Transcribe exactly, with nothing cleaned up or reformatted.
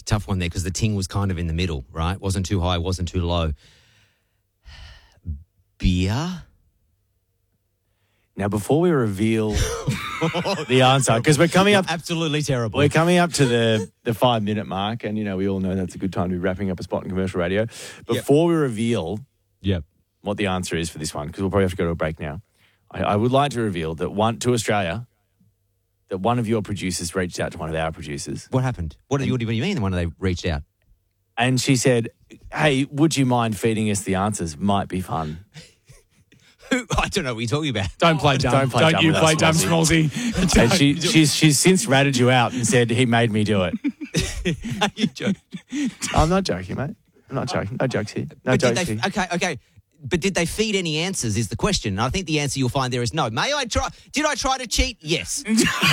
a tough one there because the ting was kind of in the middle, right? Wasn't too high, wasn't too low. Beer? Now, before we reveal the answer, because we're coming up... Absolutely terrible. We're coming up to the, the five-minute mark, and, you know, we all know that's a good time to be wrapping up a spot in commercial radio. Before yep. we reveal yep. what the answer is for this one, because we'll probably have to go to a break now, I, I would like to reveal that one to Australia, that one of your producers reached out to one of our producers. What happened? What do you, what do you mean when they reached out? And she said, hey, would you mind feeding us the answers? Might be fun. I don't know what you're talking about. Don't play dumb. Don't, play don't dumb you play dumb, Smallsy. Smallsy. And she, she's, she's since ratted you out and said he made me do it. Are you joking? I'm not joking, mate. I'm not joking. No jokes here. No but jokes did they, here. Okay, okay. But did they feed any answers is the question. And I think the answer you'll find there is no. May I try? Did I try to cheat? Yes.